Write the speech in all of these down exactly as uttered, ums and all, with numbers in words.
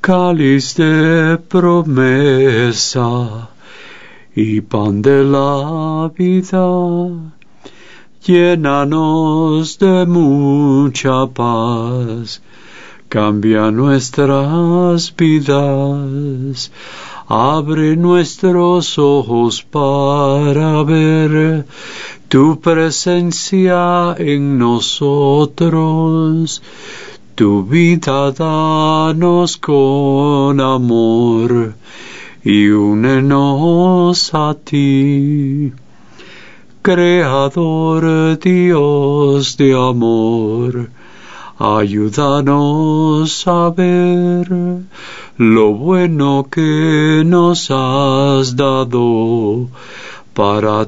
cáliz de promesa y pan de la vida, llénanos de mucha paz, cambia nuestras vidas, abre nuestros ojos para ver tu presencia en nosotros, tu vida danos con amor y únenos a ti. Creador, Dios de amor, ayúdanos a ver lo bueno que nos has dado para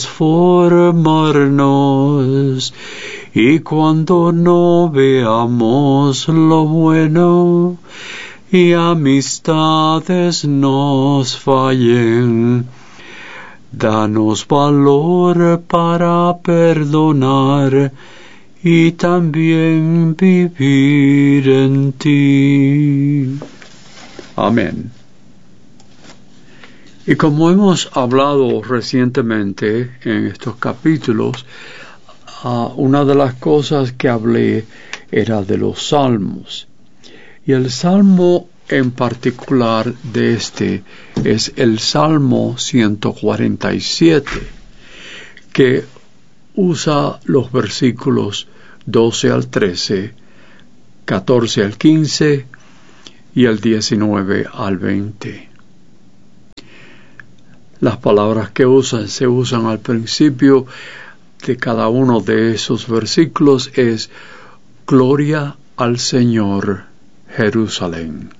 transformarnos, y cuando no veamos lo bueno y amistades nos fallen, danos valor para perdonar y también vivir en ti. Amén. Y como hemos hablado recientemente en estos capítulos, uh, una de las cosas que hablé era de los salmos. Y el salmo en particular de este es el Salmo ciento cuarenta y siete, que usa los versículos doce al trece, catorce al quince y el diecinueve al veinte. Las palabras que usan se usan al principio de cada uno de esos versículos es Gloria al Señor, Jerusalén.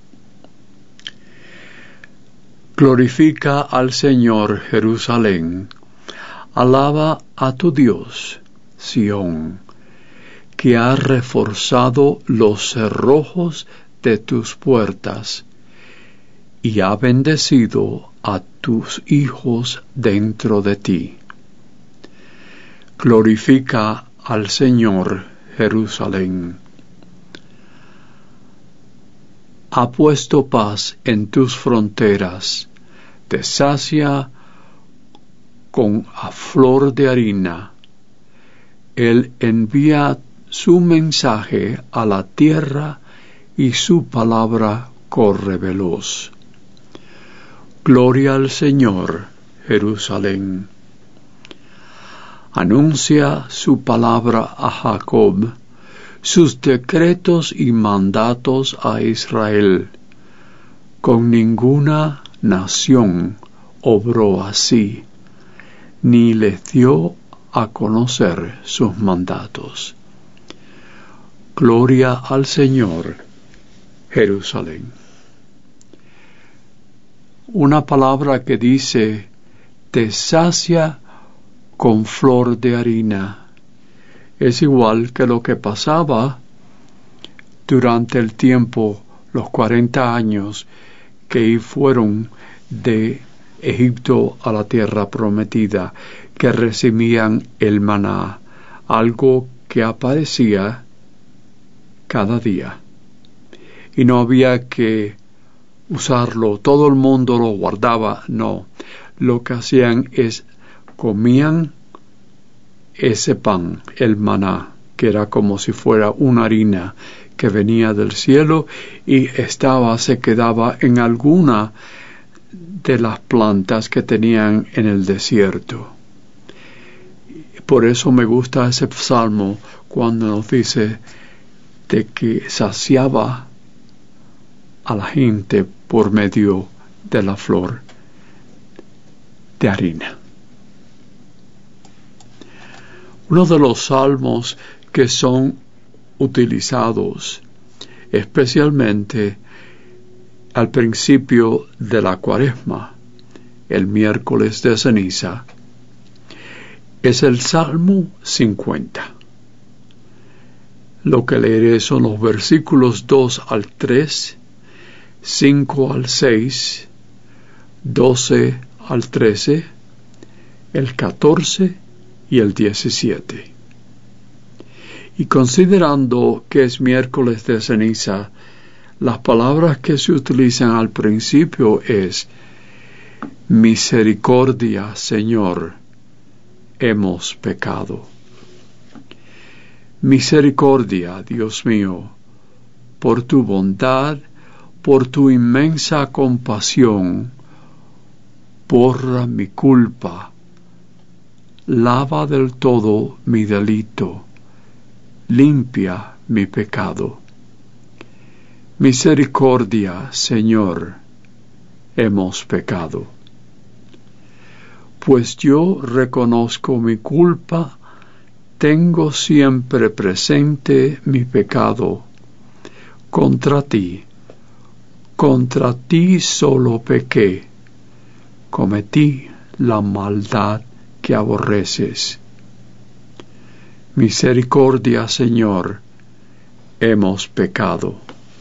Glorifica al Señor, Jerusalén. Alaba a tu Dios, Sión, que ha reforzado los cerrojos de tus puertas y ha bendecido a tus hijos dentro de ti. Glorifica al Señor, Jerusalén. Ha puesto paz en tus fronteras, te sacia con a flor de harina. Él envía su mensaje a la tierra y su palabra corre veloz. Gloria al Señor, Jerusalén. Anuncia su palabra a Jacob, sus decretos y mandatos a Israel. Con ninguna nación obró así, ni les dio a conocer sus mandatos. Gloria al Señor, Jerusalén. Una palabra que dice, te sacia con flor de harina, es igual que lo que pasaba durante el tiempo, los cuarenta años que fueron de Egipto a la tierra prometida, que recibían el maná, algo que aparecía cada día. Y no había que usarlo, todo el mundo lo guardaba, no. Lo que hacían es, comían ese pan, el maná, que era como si fuera una harina que venía del cielo y estaba, se quedaba en alguna de las plantas que tenían en el desierto. Por eso me gusta ese salmo cuando nos dice de que saciaba a la gente por medio de la flor de harina. Uno de los salmos que son utilizados especialmente al principio de la Cuaresma, el miércoles de ceniza, es el Salmo cincuenta. Lo que leeré son los versículos dos al tres, cinco al seis, doce al trece, el catorce y el diecisiete. Y considerando que es miércoles de ceniza, Las palabras que se utilizan al principio es misericordia, Señor, hemos pecado. Misericordia, Dios mío, por tu bondad, por tu inmensa compasión, borra mi culpa, lava del todo mi delito, limpia mi pecado. Misericordia, Señor, hemos pecado. Pues yo reconozco mi culpa, tengo siempre presente mi pecado. Contra ti, contra ti solo pequé, cometí la maldad que aborreces. Misericordia, Señor, hemos pecado.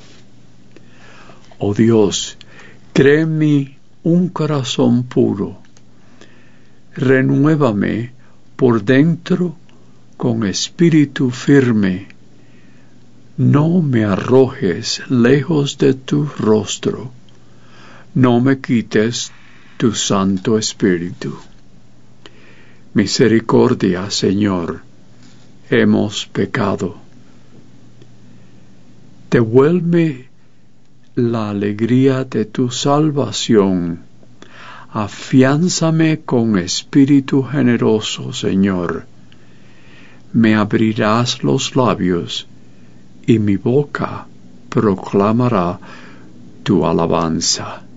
Oh Dios, crea en mí un corazón puro. Renuévame por dentro con espíritu firme. No me arrojes lejos de tu rostro. No me quites tu Santo Espíritu. Misericordia, Señor, hemos pecado. Devuelve la alegría de tu salvación. Afiánzame con espíritu generoso, Señor. Me abrirás los labios, y mi boca proclamará tu alabanza.